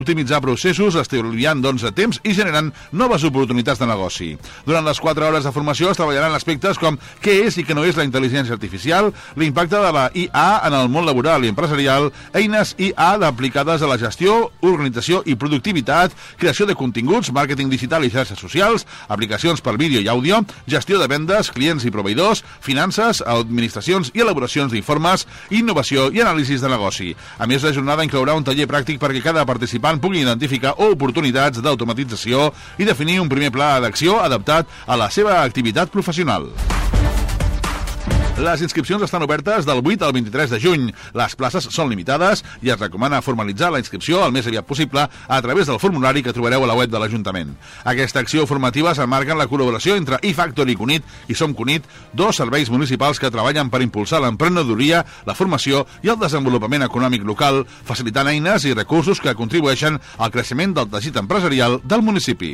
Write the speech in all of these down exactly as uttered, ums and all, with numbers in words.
optimitzar processos, estalviant doncs temps i generant noves oportunitats de negoci. Durant les quatre hores de formació es treballaran aspectes com què és i què no és la intel·ligència artificial, l'impacte de la I A en el món laboral i empresarial, eines I A aplicades a la gestió, organització i productivitat, creació de continguts, màrqueting digital i xarxes socials, aplicacions per vídeo i àudio, gestió de vendes, clients i proveïdors, finances, administracions i elaboracions d'informes, innovació i anàlisis de negoci. A més, la jornada inclourà un taller pràctic perquè cada participant pugui identificar oportunitats d'automatització i definir un primer pla d'acció adaptat a la seva activitat professional. Les inscripcions estan obertes del vuit al vint-i-tres de juny. Les places són limitades i es recomana formalitzar la inscripció el més aviat possible a través del formulari que trobareu a la web de l'Ajuntament. Aquesta acció formativa s'emmarca en la col·laboració entre iFactory i Cunit i Som Cunit, dos serveis municipals que treballen per impulsar l'emprenedoria, la formació i el desenvolupament econòmic local, facilitant eines i recursos que contribueixen al creixement del teixit empresarial del municipi.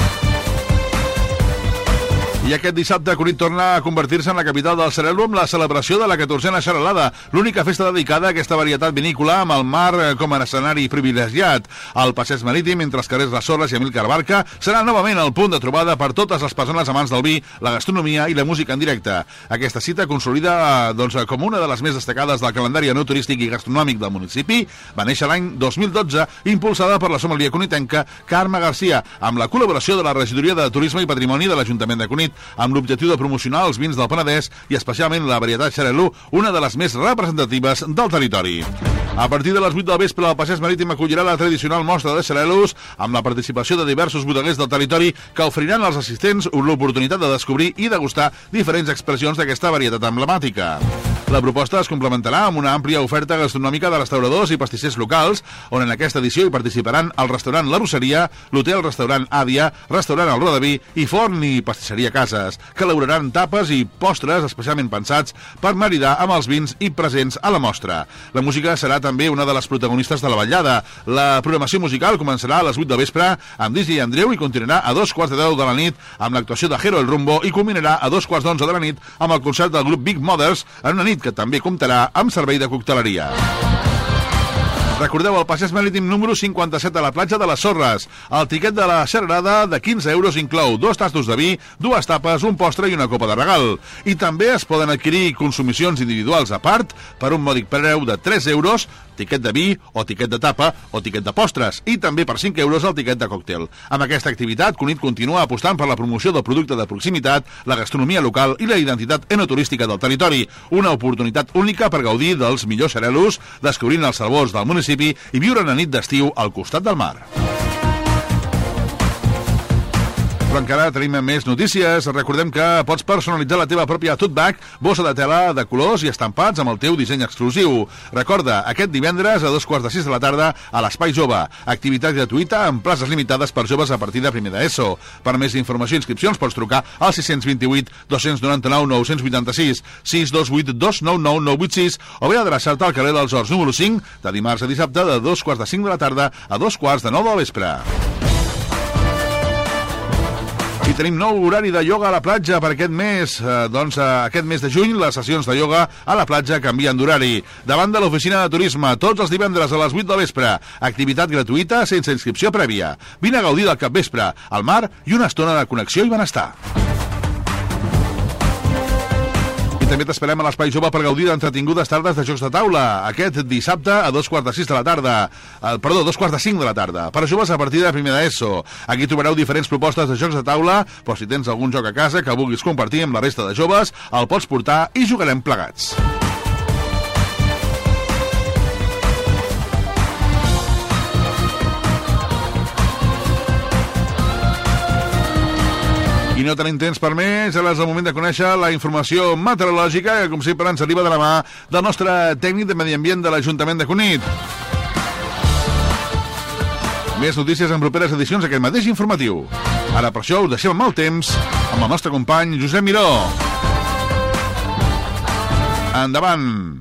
I aquest dissabte Cunit torna a convertir-se en la capital del Serelo amb la celebració de la catorzena xarelada, l'única festa dedicada a aquesta varietat vinícola amb el mar com a escenari privilegiat. El passeig marítim entre els carrers Les Sorres i Amílcar Barca serà novament el punt de trobada per totes les persones amants del vi, la gastronomia i la música en directe. Aquesta cita consolida doncs, com una de les més destacades del calendari enoturístic i gastronòmic del municipi. Va néixer l'any dos mil dotze, impulsada per la sommelier cunitenca Carme Garcia, amb la col·laboració de la Regidoria de Turisme i Patrimoni de l'Ajuntament de Cunit, amb l'objectiu de promocionar els vins del Penedès i especialment la varietat Xarel·lo, una de les més representatives del territori. A partir de les vuit del vespre, el passeig marítim acollirà la tradicional mostra de xarel·los amb la participació de diversos bodeguers del territori que oferiran als assistents l'oportunitat de descobrir i degustar diferents expressions d'aquesta varietat emblemàtica. La proposta es complementarà amb una àmplia oferta gastronòmica de restauradors i pastissers locals, on en aquesta edició hi participaran el restaurant La Rosseria, l'hotel-restaurant Àdia, restaurant El Rodaví i forn i pastisseria Cases, que elaboraran tapes i postres especialment pensats per maridar amb els vins i presents a la mostra. La música serà també una de les protagonistes de la vetllada. La programació musical començarà a les vuit del vespre amb D J Andreu i continuarà a dos quarts de deu de la nit amb l'actuació de Jero el Rumbo i culminarà a dos quarts d'onze de la nit amb el concert del grup Big Mothers en una nit que també comptarà amb servei de cocteleria. Recordeu el passeig marítim número cinquanta-set a la platja de les Sorres. El tiquet de la xerrada de quinze euros inclou dos tastos de vi, dues tapes, un postre i una copa de regal. I també es poden adquirir consumicions individuals a part per un mòdic preu de tres euros, tiquet de vi o tiquet de tapa o tiquet de postres, i també per cinc euros el tiquet de còctel. Amb aquesta activitat, Cunit continua apostant per la promoció del producte de proximitat, la gastronomia local i la identitat enoturística del territori. Una oportunitat única per gaudir dels millors xarel·los, descobrint els sabors del municipi i viure una nit d'estiu al costat del mar. Però encara tenim més notícies. Recordem que pots personalitzar la teva pròpia tote bag, bossa de tela de colors i estampats amb el teu disseny exclusiu. Recorda, aquest divendres a dos quarts de sis de la tarda a l'Espai Jove. Activitat gratuïta amb places limitades per joves a partir de primer d'ESO. Per més informació i inscripcions pots trucar al sis vuit vuit, dos nou nou, nou vuit sis, sis dos vuit, dos nou nou, nou vuit sis o bé adreçar-te al carrer dels Horts número cinc de dimarts a dissabte de dos quarts de cinc de la tarda a dos quarts de nou del vespre. I tenim nou horari de ioga a la platja per aquest mes. Eh, doncs eh, aquest mes de juny les sessions de ioga a la platja canvien d'horari. Davant de l'oficina de turisme, tots els divendres a les vuit del vespre. Activitat gratuïta sense inscripció prèvia. Vine a gaudir del capvespre, al mar i una estona de connexió i benestar. També t'esperem a l'Espai Jove per gaudir d'entretingudes tardes de jocs de taula. Aquest dissabte a dos quarts de sis de la tarda. Eh, perdó, dos quarts de cinc de la tarda. Per a joves a partir de primer d'ESO. Aquí trobareu diferents propostes de jocs de taula, però si tens algun joc a casa que vulguis compartir amb la resta de joves, el pots portar i jugarem plegats. I no tenim temps per més, ara és el moment de conèixer la informació meteorològica que, com sempre, ens arriba de la mà del nostre tècnic de Medi Ambient de l'Ajuntament de Cunit. Més notícies en properes edicions d'aquest mateix informatiu. Ara, per això, us deixem amb el temps amb el nostre company Josep Miró. Endavant!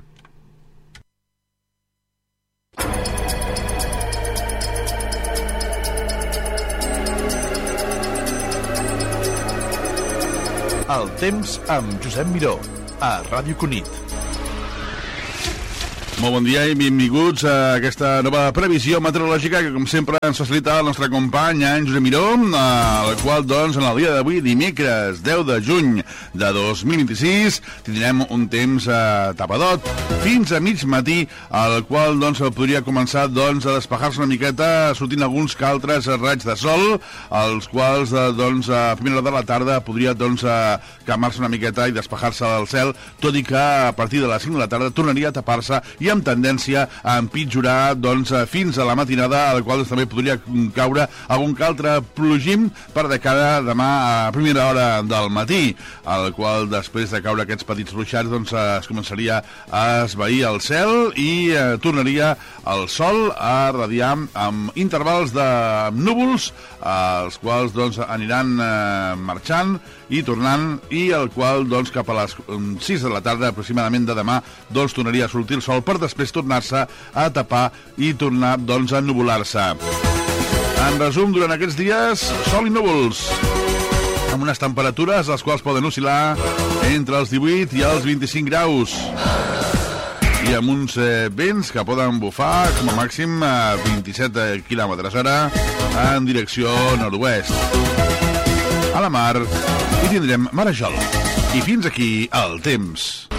El temps amb Josep Miró, a Ràdio Cunit. Molt bon dia i benvinguts a aquesta nova previsió meteorològica que, com sempre, ens facilita el nostre company, en Josep Miró, el qual, doncs, en el dia d'avui, dimecres deu de juny de dos mil vint-i-sis, tindrem un temps eh, tapadot fins a mig matí, el qual, doncs, podria començar, doncs, a despejar-se una miqueta, sortint alguns que altres raigs de sol, els quals, eh, doncs, a primera hora de la tarda podria, doncs, eh, calmar-se una miqueta i despejar-se del cel, tot i que a partir de les cinc de la tarda tornaria a tapar-se i amb tendència a empitjorar, doncs, fins a la matinada, al qual doncs, també podria caure algun que altre plogim per de cara demà a primera hora del matí, al qual després de caure aquests petits ruixats doncs, es començaria a esvair el cel i eh, tornaria el sol a radiar amb intervals de núvols, els quals doncs, aniran eh, marxant i tornant, i el qual doncs, cap a les sis de la tarda aproximadament de demà doncs, tornaria a sortir el sol per després tornar-se a tapar i tornar doncs, a nuvolar-se. En resum, durant aquests dies, sol i núvols, amb unes temperatures les quals poden oscil·lar entre els divuit i els vint-i-cinc graus, i amb uns eh, vents que poden bufar com a màxim a vint-i-set quilòmetres hora en direcció nord-oest. A la mar hi tindrem marejol. I fins aquí el temps.